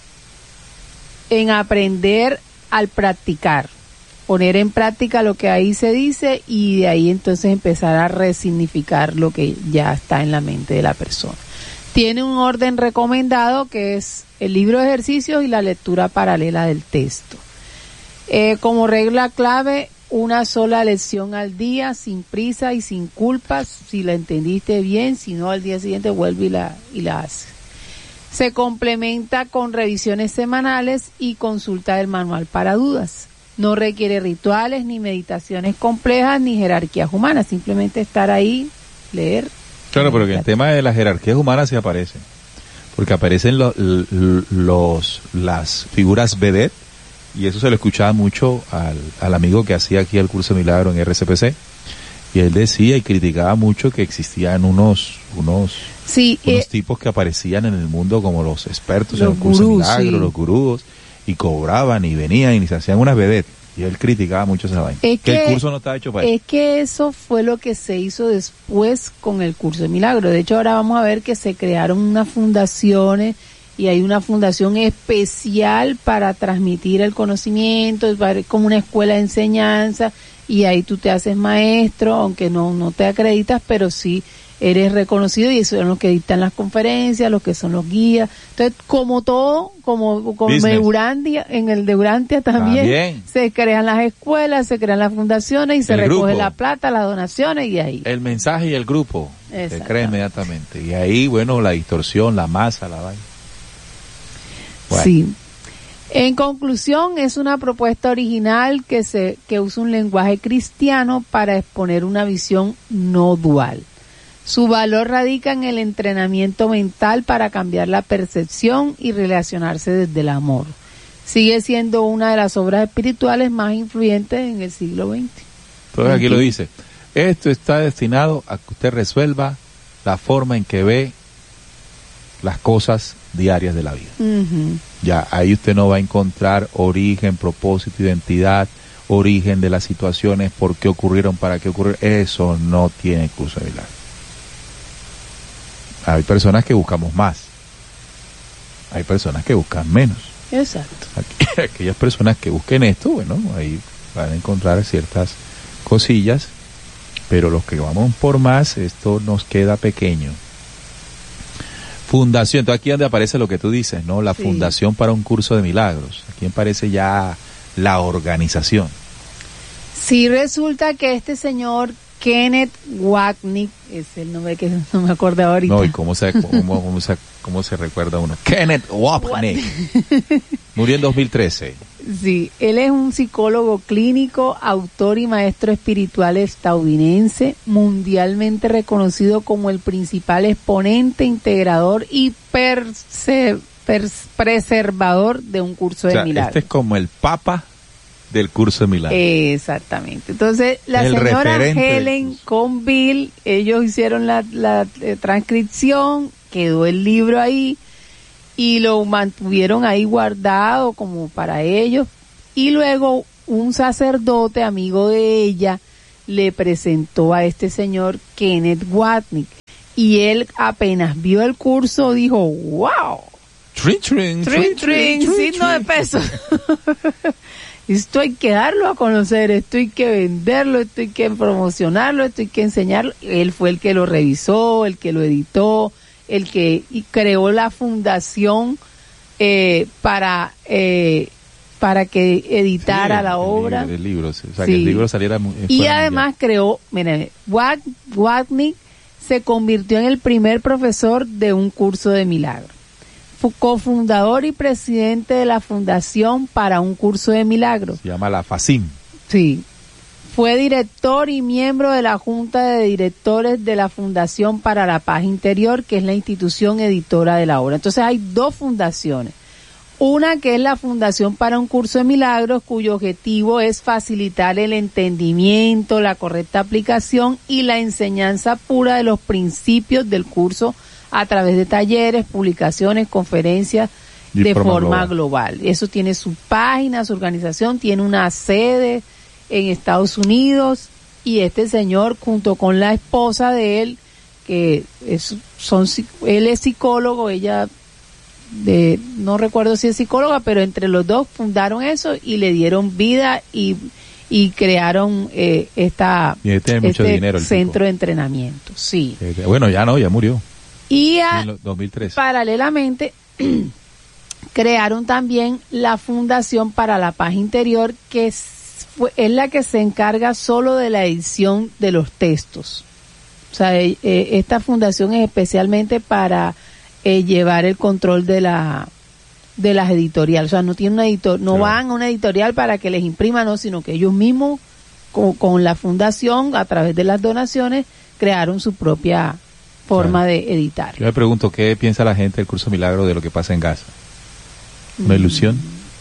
en aprender al practicar, poner en práctica lo que ahí se dice y de ahí entonces empezar a resignificar lo que ya está en la mente de la persona. Tiene un orden recomendado que es el libro de ejercicios y la lectura paralela del texto. Eh, como regla clave, una sola lección al día, sin prisa y sin culpas. Si la entendiste bien, si no, al día siguiente vuelve y la, y la hace. Se complementa con revisiones semanales y consulta del manual para dudas. No requiere rituales, ni meditaciones complejas, ni jerarquías humanas. Simplemente estar ahí, leer. Claro, pero que el tema de las jerarquías humanas sí aparece. Porque aparecen lo, los, las figuras vedette, y eso se lo escuchaba mucho al, al amigo que hacía aquí el curso de milagro en R C P C. Y él decía y criticaba mucho que existían unos unos, sí, unos eh, tipos que aparecían en el mundo como los expertos los en el curso gurús, de milagro, sí. los gurús, y cobraban y venían y se hacían unas vedettes. Y él criticaba mucho esa vaina. Es que, que el curso no estaba hecho para eso. Es que eso fue lo que se hizo después con el curso de milagro. De hecho, ahora vamos a ver que se crearon unas fundaciones y hay una fundación especial para transmitir el conocimiento, como una escuela de enseñanza, y ahí tú te haces maestro, aunque no, no te acreditas, pero sí eres reconocido, y esos son los que dictan las conferencias, los que son los guías. Entonces, como todo, como, como en Urantia, en el de Urantia también, también, se crean las escuelas, se crean las fundaciones y se el recoge grupo. La plata, las donaciones, y ahí. El mensaje y el grupo se crea inmediatamente. Y ahí, bueno, la distorsión, la masa, la vaina. Bueno. Sí. En conclusión, es una propuesta original que se que usa un lenguaje cristiano para exponer una visión no dual. Su valor radica en el entrenamiento mental para cambiar la percepción y relacionarse desde el amor. Sigue siendo una de las obras espirituales más influyentes en el siglo veinte. Entonces aquí lo dice, esto está destinado a que usted resuelva la forma en que ve las cosas diarias de la vida. Uh-huh. Ya, ahí usted no va a encontrar origen, propósito, identidad, origen de las situaciones, por qué ocurrieron, para qué ocurrieron. Eso no tiene curso de milagro. Hay personas que buscamos más. Hay personas que buscan menos. Exacto. Aquellas personas que busquen esto, bueno, ahí van a encontrar ciertas cosillas, pero los que vamos por más, esto nos queda pequeño. Fundación, entonces aquí es donde aparece lo que tú dices, ¿no? La sí. Fundación para un curso de milagros. Aquí aparece ya la organización. Sí, resulta que este señor Kenneth Wapnick, es el nombre que no me acuerdo ahorita. No, y cómo se, cómo, cómo se, cómo se recuerda uno. Kenneth Wapnick. Murió en dos mil trece. Sí, él es un psicólogo clínico, autor y maestro espiritual estadounidense, mundialmente reconocido como el principal exponente, integrador y perse, pers, preservador de un curso o sea, de milagros. Este es como el papa del curso de milagros. Exactamente. Entonces, la El señora referente Helen con Bill, ellos hicieron la, la eh, transcripción, quedó el libro ahí y lo mantuvieron ahí guardado como para ellos. Y luego un sacerdote amigo de ella le presentó a este señor Kenneth Watnick. Y él apenas vio el curso dijo, wow, Trin, trin, trin, trin, signo de peso. Esto hay que darlo a conocer, esto hay que venderlo, esto hay que promocionarlo, esto hay que enseñarlo. Él fue el que lo revisó, el que lo editó, el que creó la fundación eh, para eh, para que editara sí, la el, obra. El, el libro, o sea, sí. que el libro saliera muy, y además mundial. creó, miren, Watnick se convirtió en el primer profesor de un curso de milagros. Fue cofundador y presidente de la Fundación para un Curso de Milagros. Se llama la FACIM. Sí. Fue director y miembro de la Junta de Directores de la Fundación para la Paz Interior, que es la institución editora de la obra. Entonces hay dos fundaciones. Una que es la Fundación para un Curso de Milagros, cuyo objetivo es facilitar el entendimiento, la correcta aplicación y la enseñanza pura de los principios del curso a través de talleres, publicaciones, conferencias y de forma, forma global. global. Eso tiene su página, su organización, tiene una sede en Estados Unidos y este señor junto con la esposa de él, que es, son, él es psicólogo, ella de no recuerdo si es psicóloga, pero entre los dos fundaron eso y le dieron vida y y crearon eh, esta y este mucho dinero, el centro tipo. de entrenamiento. Sí. Bueno, ya no, ya murió. Y a, en dos mil tres. Paralelamente crearon también la Fundación para la Paz Interior, que es, fue, es la que se encarga solo de la edición de los textos. O sea, eh, esta fundación es especialmente para eh, llevar el control de la de las editoriales. O sea, no tiene una editor, no claro. van a una editorial para que les impriman, no, sino que ellos mismos con, con la fundación a través de las donaciones crearon su propia forma claro. de editar. Yo me pregunto, ¿qué piensa la gente del Curso Milagro de lo que pasa en Gaza? ¿Una mm. ilusión?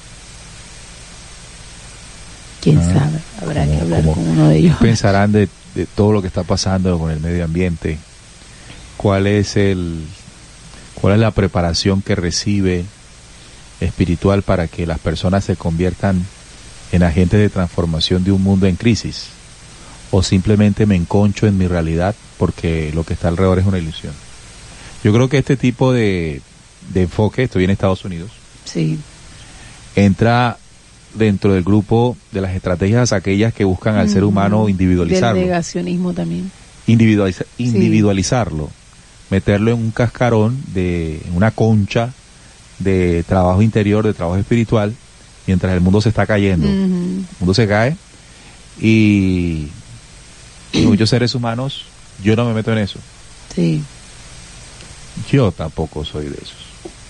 ¿Quién ah, sabe? Habrá como, que hablar con uno de ellos. ¿Qué pensarán de, de todo lo que está pasando con el medio ambiente? ¿Cuál es el, cuál es la preparación que recibe espiritual para que las personas se conviertan en agentes de transformación de un mundo en crisis? ¿O simplemente me enconcho en mi realidad porque lo que está alrededor es una ilusión? Yo creo que este tipo de, de enfoque, estoy en Estados Unidos, sí. entra dentro del grupo de las estrategias aquellas que buscan al mm, ser humano individualizarlo. Del negacionismo también. Individualiza, individualizarlo, sí. meterlo en un cascarón, de en una concha de trabajo interior, de trabajo espiritual, mientras el mundo se está cayendo. Uh-huh. El mundo se cae y, y muchos seres humanos, yo no me meto en eso. Sí. Yo tampoco soy de esos.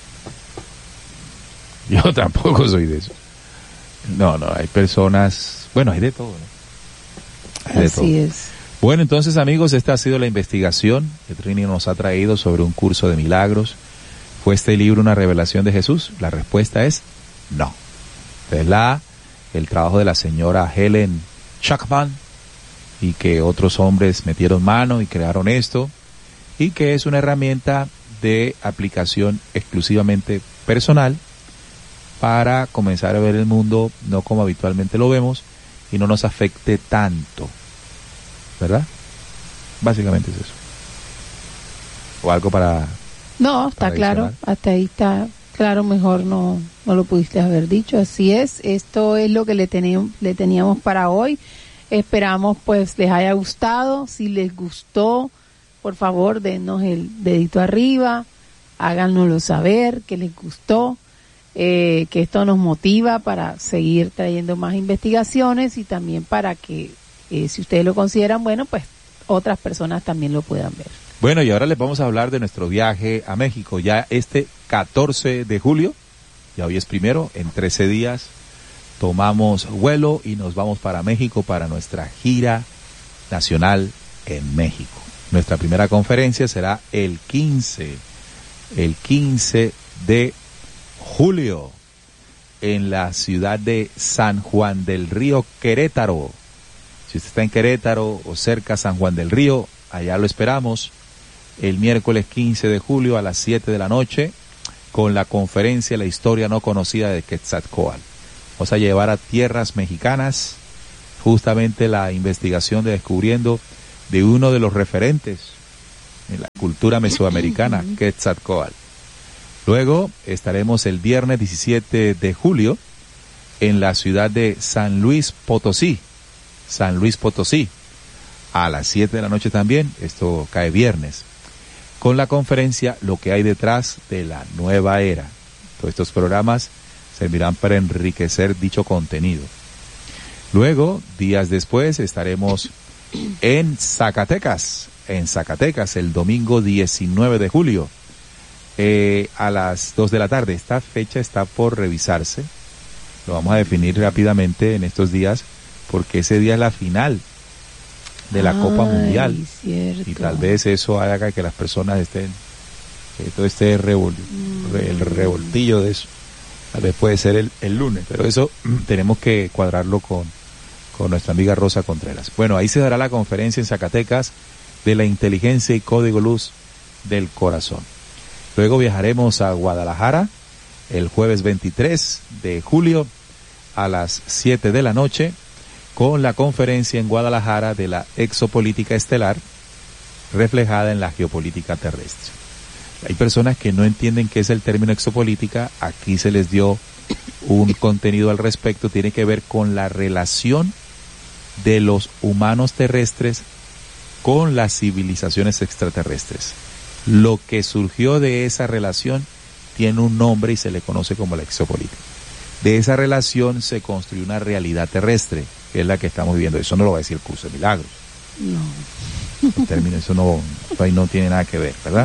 Yo tampoco soy de esos. No, no, hay personas, bueno, hay de todo, ¿no? Hay Así de todo. es. Bueno, entonces amigos, esta ha sido la investigación que Trini nos ha traído sobre un curso de milagros. ¿Fue este libro una revelación de Jesús? La respuesta es no. Es la, el trabajo de la señora Helen Schackman y que otros hombres metieron mano y crearon esto y que es una herramienta de aplicación exclusivamente personal para comenzar a ver el mundo no como habitualmente lo vemos y no nos afecte tanto, ¿verdad? Básicamente es eso. O algo para... No, está para claro, adicional. Hasta ahí está claro, mejor no, no lo pudiste haber dicho, así es, esto es lo que le teníamos, le teníamos para hoy, esperamos pues les haya gustado, si les gustó, por favor denos el dedito arriba, háganoslo saber que les gustó, eh, que esto nos motiva para seguir trayendo más investigaciones y también para que, eh, si ustedes lo consideran bueno, pues otras personas también lo puedan ver. Bueno, y ahora les vamos a hablar de nuestro viaje a México, ya este catorce de julio, ya hoy es primero, en trece días tomamos vuelo y nos vamos para México para nuestra gira nacional en México. Nuestra primera conferencia será el quince, el quince de julio en la ciudad de San Juan del Río, Querétaro. Si usted está en Querétaro o cerca San Juan del Río, allá lo esperamos el miércoles quince de julio a las siete de la noche con la conferencia La historia no conocida de Quetzalcóatl. Vamos a llevar a tierras mexicanas justamente la investigación de descubriendo de uno de los referentes en la cultura mesoamericana, Quetzalcóatl. Luego estaremos el viernes diecisiete de julio en la ciudad de San Luis Potosí, San Luis Potosí, a las siete de la noche también, esto cae viernes, con la conferencia Lo que hay detrás de la nueva era. Todos estos programas servirán para enriquecer dicho contenido. Luego, días después, estaremos en Zacatecas, en Zacatecas, el domingo diecinueve de julio, eh, a las dos de la tarde. Esta fecha está por revisarse, lo vamos a definir rápidamente en estos días, porque ese día es la final de la Ay, Copa Mundial. Cierto. Y tal vez eso haga que las personas estén, que todo este revol, mm. el revoltillo de eso. Tal vez puede ser el, el lunes, pero eso tenemos que cuadrarlo con, con nuestra amiga Rosa Contreras. Bueno, ahí se dará la conferencia en Zacatecas de la inteligencia y código luz del corazón. Luego viajaremos a Guadalajara el jueves veintitrés de julio a las siete de la noche con la conferencia en Guadalajara de la exopolítica estelar reflejada en la geopolítica terrestre. Hay personas que no entienden qué es el término exopolítica, aquí se les dio un contenido al respecto, tiene que ver con la relación de los humanos terrestres con las civilizaciones extraterrestres. Lo que surgió de esa relación tiene un nombre y se le conoce como la exopolítica. De esa relación se construyó una realidad terrestre, que es la que estamos viviendo. Eso no lo va a decir el curso de milagros. No. El término, eso no, ahí no tiene nada que ver, ¿verdad?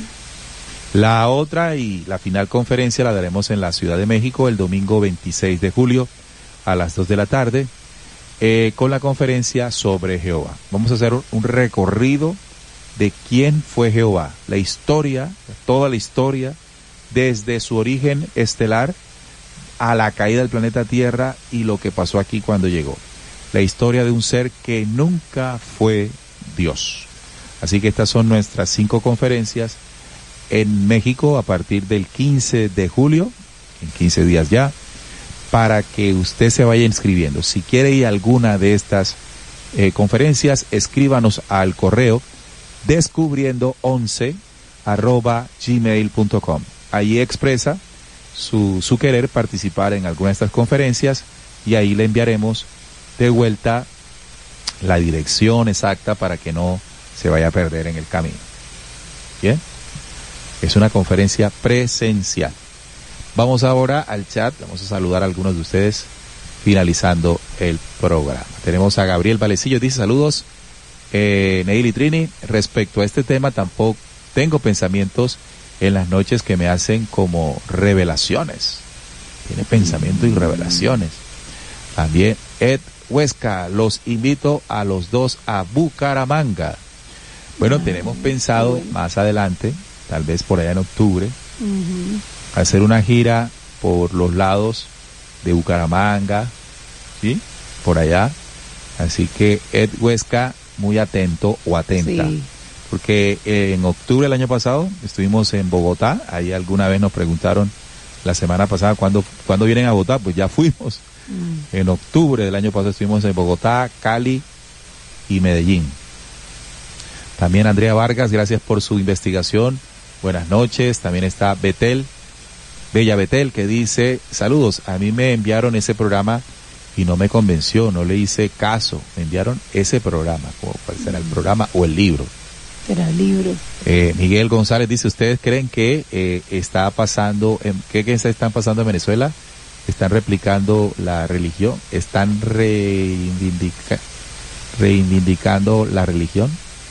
Mm. La otra y la final conferencia la daremos en la Ciudad de México el domingo veintiséis de julio a las dos de la tarde, eh, con la conferencia sobre Jehová. Vamos a hacer un recorrido de quién fue Jehová, la historia, toda la historia, desde su origen estelar a la caída del planeta Tierra y lo que pasó aquí cuando llegó. La historia de un ser que nunca fue Dios. Así que estas son nuestras cinco conferencias en México a partir del quince de julio, en quince días ya, para que usted se vaya inscribiendo. Si quiere ir a alguna de estas eh, conferencias, escríbanos al correo descubriendo once arroba gmail punto com. Ahí expresa su, su querer participar en alguna de estas conferencias y ahí le enviaremos de vuelta la dirección exacta para que no se vaya a perder en el camino. ¿Bien? Es una conferencia presencial. Vamos ahora al chat, vamos a saludar a algunos de ustedes finalizando el programa. Tenemos a Gabriel Valecillo, dice saludos, eh, Neil y Trini, respecto a este tema tampoco tengo pensamientos en las noches que me hacen como revelaciones. Tiene pensamiento y revelaciones. También Ed Huesca, los invito a los dos a Bucaramanga. Bueno, tenemos pensado más adelante, tal vez por allá en octubre, uh-huh. hacer una gira por los lados de Bucaramanga, ¿sí? Por allá. Así que Ed Huesca, muy atento o atenta. Sí. Porque eh, en octubre del año pasado estuvimos en Bogotá, ahí alguna vez nos preguntaron la semana pasada cuándo, cuándo vienen a Bogotá, pues ya fuimos. Mm. En octubre del año pasado estuvimos en Bogotá, Cali y Medellín. También Andrea Vargas, gracias por su investigación. Buenas noches. También está Betel, Bella Betel, que dice, saludos, a mí me enviaron ese programa y no me convenció, no le hice caso. Me enviaron ese programa, como puede ser el programa o el libro. Era el libro. Eh, Miguel González dice, ¿ustedes creen que eh, está pasando, en, ¿qué, qué están pasando en Venezuela? ¿Están replicando la religión? ¿Están reivindica, reivindicando la religión?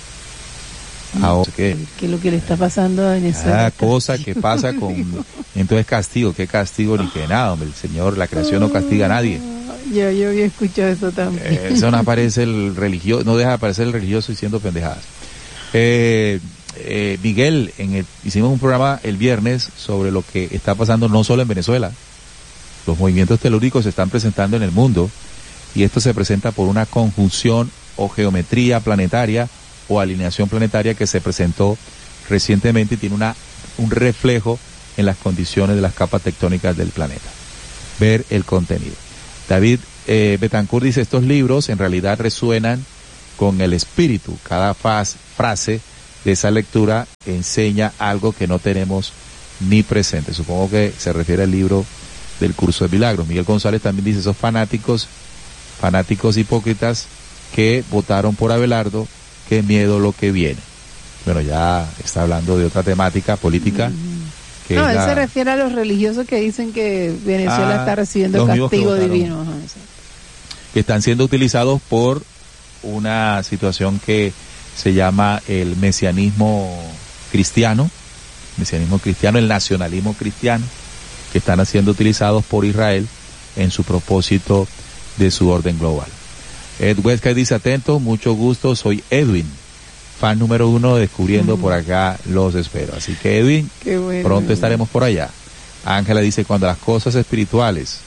Ahora, ¿qué? ¿Qué es lo que le está pasando a Venezuela? Cada cosa que pasa con... Entonces castigo, ¿qué castigo ni qué nada? Hombre, el Señor, la creación no castiga a nadie. Yo, yo había escuchado eso también. Eh, eso no aparece el religioso, no deja de aparecer el religioso diciendo pendejadas. Eh, eh, Miguel, en el, hicimos un programa el viernes sobre lo que está pasando no solo en Venezuela, Los movimientos telúricos se están presentando en el mundo y esto se presenta por una conjunción o geometría planetaria o alineación planetaria que se presentó recientemente y tiene una, un reflejo en las condiciones de las capas tectónicas del planeta. Ver el contenido. David eh, Betancourt dice, estos libros en realidad resuenan con el espíritu. Cada faz, frase de esa lectura enseña algo que no tenemos ni presente. Supongo que se refiere al libro del Curso de Milagros. Miguel González también dice, esos fanáticos, fanáticos hipócritas que votaron por Abelardo, qué miedo lo que viene. Bueno, ya está hablando de otra temática política. Mm. Que no, él la... se refiere a los religiosos que dicen que Venezuela ah, está recibiendo castigo divino. Ajá, que están siendo utilizados por una situación que se llama el mesianismo cristiano, mesianismo cristiano, el nacionalismo cristiano, que están siendo utilizados por Israel en su propósito de su orden global. Ed Huesca dice, atento, mucho gusto, soy Edwin, fan número uno, descubriendo mm. por acá, los espero. Así que Edwin, Qué bueno, pronto estaremos por allá. Ángela dice, cuando las cosas espirituales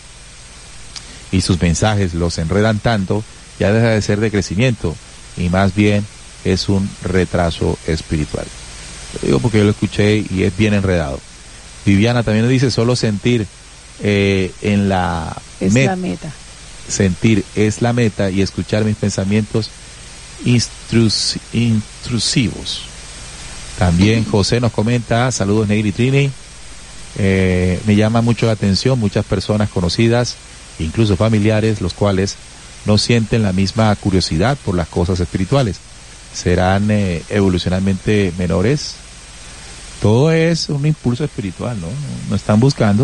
y sus mensajes los enredan tanto, ya deja de ser de crecimiento y más bien es un retraso espiritual. Lo digo porque yo lo escuché y es bien enredado. Viviana también nos dice, solo sentir eh, en la, es met- la meta. Sentir es la meta y escuchar mis pensamientos instrus- intrusivos. También José nos comenta, saludos Neil y Trini, eh, me llama mucho la atención muchas personas conocidas, incluso familiares, los cuales no sienten la misma curiosidad por las cosas espirituales. ¿Serán eh, evolucionalmente menores? Todo es un impulso espiritual, ¿no? No están buscando,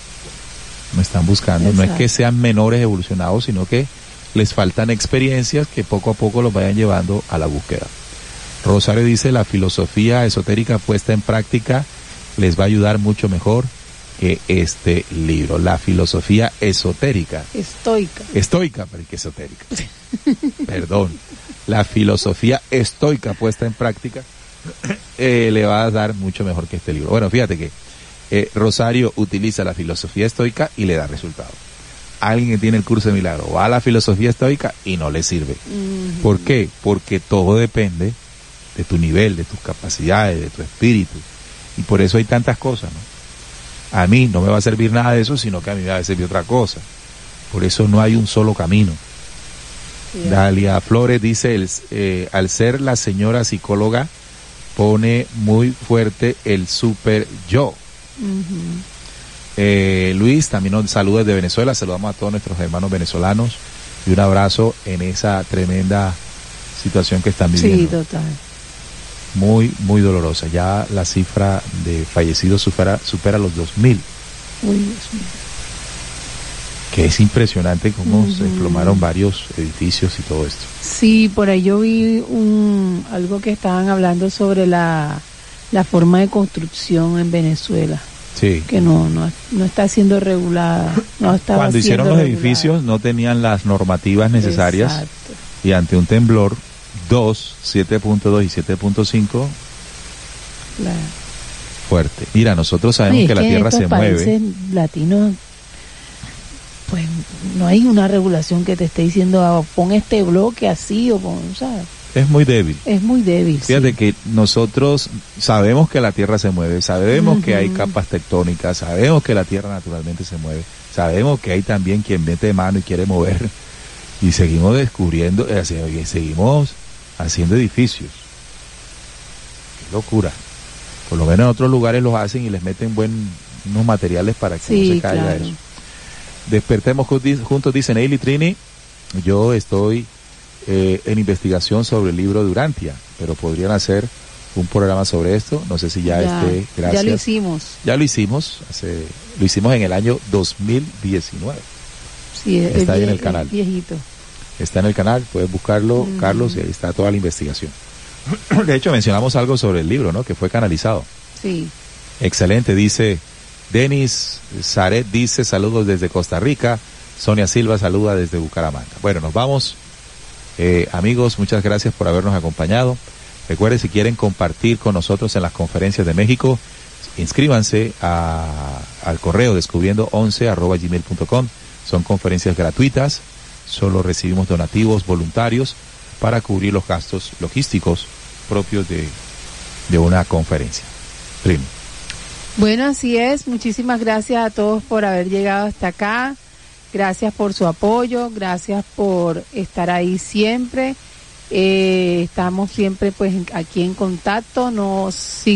no están buscando, Exacto. No es que sean menores evolucionados, sino que les faltan experiencias que poco a poco los vayan llevando a la búsqueda. Rosario dice, la filosofía esotérica puesta en práctica les va a ayudar mucho mejor que este libro. La filosofía esotérica. Estoica. Estoica, pero que esotérica. Perdón. La filosofía estoica puesta en práctica eh, le va a dar mucho mejor que este libro. Bueno, fíjate que eh, Rosario utiliza la filosofía estoica y le da resultado. Alguien que tiene el curso de milagro va a la filosofía estoica y no le sirve. Uh-huh. ¿Por qué? Porque todo depende de tu nivel, de tus capacidades, de tu espíritu. Y por eso hay tantas cosas, ¿no? A mí no me va a servir nada de eso, sino que a mí me va a servir otra cosa. Por eso no hay un solo camino. Yeah. Dalia Flores dice, el, eh, al ser la señora psicóloga, pone muy fuerte el super yo. Uh-huh. eh, Luis también nos saluda desde Venezuela, saludamos a todos nuestros hermanos venezolanos y un abrazo en esa tremenda situación que están viviendo. Sí, total. Muy, muy dolorosa. Ya la cifra de fallecidos supera, supera los dos mil. Uy, Dios mío. Que es impresionante cómo uh-huh. se desplomaron varios edificios y todo esto. Sí, por ahí yo vi un algo que estaban hablando sobre la, la forma de construcción en Venezuela. Sí. Que no, no, no está siendo regulada. No estaba Cuando hicieron los regulada. edificios no tenían las normativas necesarias. Exacto. Y ante un temblor dos, siete punto dos y siete punto cinco, claro. Fuerte. Mira, nosotros sabemos Ay, que la que Tierra se mueve. Latinos, pues no hay una regulación que te esté diciendo, oh, pon este bloque así o pon, ¿sabes? Es muy débil. Es muy débil. Fíjate sí. que nosotros sabemos que la Tierra se mueve, sabemos uh-huh. que hay capas tectónicas, sabemos que la Tierra naturalmente se mueve, sabemos que hay también quien mete mano y quiere mover, y seguimos descubriendo, eh, seguimos haciendo edificios. Qué locura. Por lo menos en otros lugares los hacen y les meten buenos materiales para que sí, no se caiga claro. eso. Despertemos juntos, dice Neil y Trini. Yo estoy eh, en investigación sobre el libro de Urantia, pero podrían hacer un programa sobre esto. No sé si ya, ya esté. Gracias. Ya lo hicimos. Ya lo hicimos. Hace, lo hicimos en el año dos mil diecinueve. Sí, está ahí vie- en el canal. Viejito. Está en el canal, puedes buscarlo, mm. Carlos, y ahí está toda la investigación. De hecho, mencionamos algo sobre el libro, ¿no? Que fue canalizado. Sí. Excelente, dice Denis Zaret, dice saludos desde Costa Rica. Sonia Silva saluda desde Bucaramanga. Bueno, nos vamos. Eh, amigos, muchas gracias por habernos acompañado. Recuerden, si quieren compartir con nosotros en las conferencias de México, inscríbanse a, al correo descubriendo once arroba gmail punto com. Son conferencias gratuitas, solo recibimos donativos voluntarios para cubrir los gastos logísticos propios de, de una conferencia. Primo. Bueno, así es. Muchísimas gracias a todos por haber llegado hasta acá. Gracias por su apoyo, gracias por estar ahí siempre. Eh, estamos siempre pues aquí en contacto. Nos